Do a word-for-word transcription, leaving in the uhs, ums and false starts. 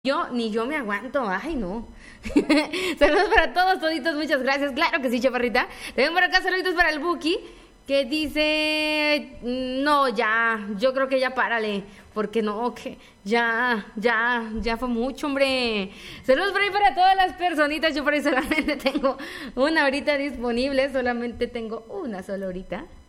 Yo, ni yo me aguanto, ay no. Saludos para todos, toditos, muchas gracias. Claro que sí, chaparrita. Tengo por acá saluditos para el Buki, que dice, no, ya, yo creo que ya párale, porque no, que ya, ya, ya fue mucho, hombre. Saludos por ahí para todas las personitas, yo por ahí solamente tengo una horita disponible, solamente tengo una sola horita.